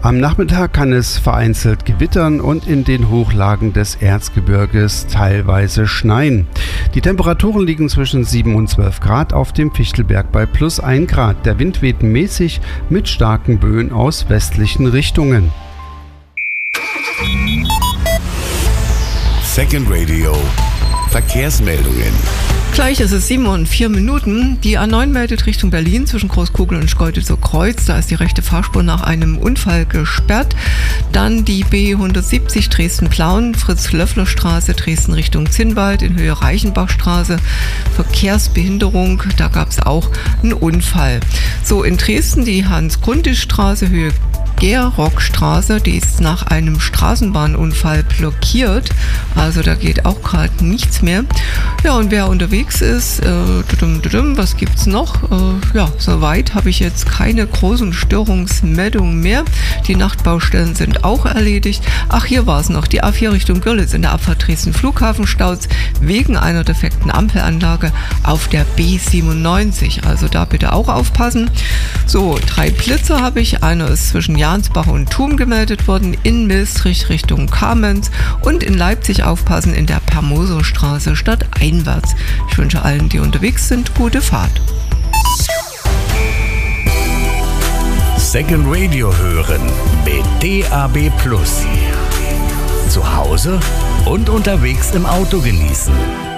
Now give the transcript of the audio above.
Am Nachmittag kann es vereinzelt gewittern und in den Hochlagen des Erzgebirges teilweise schneien. Die Temperaturen liegen zwischen 7 und 12 Grad auf dem Fichtelberg bei plus 1 Grad. Der Wind weht mäßig mit starken Böen aus westlichen Richtungen. Second Radio Verkehrsmeldungen. Gleich ist es 7:04. Die A9 meldet Richtung Berlin zwischen Großkugel und Schkeuditzer Kreuz. Da ist die rechte Fahrspur nach einem Unfall gesperrt. Dann die B170 Dresden-Plauen, Fritz-Löffler-Straße, Dresden Richtung Zinnwald in Höhe Reichenbachstraße. Verkehrsbehinderung, da gab es auch einen Unfall. So, in Dresden die Hans-Grundisch-Straße, Höhe Gerockstraße, die ist nach einem Straßenbahnunfall blockiert. Also da geht auch gerade nichts mehr. Ja, und wer unterwegs ist, was gibt's noch? Soweit habe ich jetzt keine großen Störungsmeldungen mehr. Die Nachtbaustellen sind auch erledigt. Ach, hier war es noch. Die A4 Richtung Görlitz in der Abfahrt Dresden Flughafen staut wegen einer defekten Ampelanlage auf der B97. Also da bitte auch aufpassen. So, 3 Blitzer habe ich. Einer ist zwischen Jansbach und Thum gemeldet worden, in Milstrich Richtung Kamenz und in Leipzig aufpassen in der Permoserstraße stadteinwärts. Ich wünsche allen, die unterwegs sind, gute Fahrt. Second Radio hören mit DAB+. Zu Hause und unterwegs im Auto genießen.